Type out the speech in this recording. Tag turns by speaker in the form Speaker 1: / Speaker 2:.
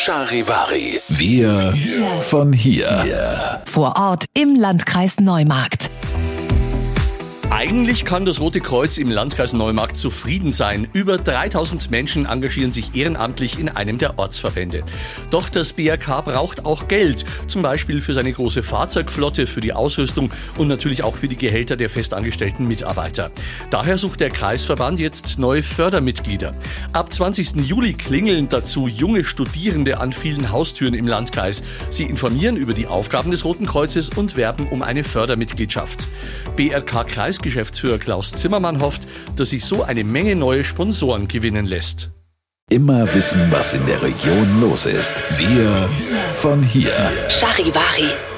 Speaker 1: Charivari. Wir von hier.
Speaker 2: Vor Ort im Landkreis Neumarkt.
Speaker 3: Eigentlich kann das Rote Kreuz im Landkreis Neumarkt zufrieden sein. Über 3000 Menschen engagieren sich ehrenamtlich in einem der Ortsverbände. Doch das BRK braucht auch Geld, zum Beispiel für seine große Fahrzeugflotte, für die Ausrüstung und natürlich auch für die Gehälter der festangestellten Mitarbeiter. Daher sucht der Kreisverband jetzt neue Fördermitglieder. Ab 20. Juli klingeln dazu junge Studierende an vielen Haustüren im Landkreis. Sie informieren über die Aufgaben des Roten Kreuzes und werben um eine Fördermitgliedschaft. BRK-Kreisgeschäftsführer Klaus Zimmermann hofft, dass sich so eine Menge neue Sponsoren gewinnen lässt.
Speaker 1: Immer wissen, was in der Region los ist. Wir von hier.
Speaker 2: Charivari.